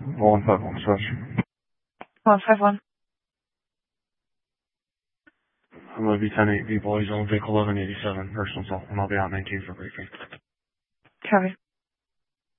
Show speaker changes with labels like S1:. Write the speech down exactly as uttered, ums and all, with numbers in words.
S1: one five one, switch.
S2: one five one.
S1: I'm going to be ten eight B, boys, on vehicle eleven eighty-seven, Hurston, and I'll be out nineteen for briefing.
S2: Copy.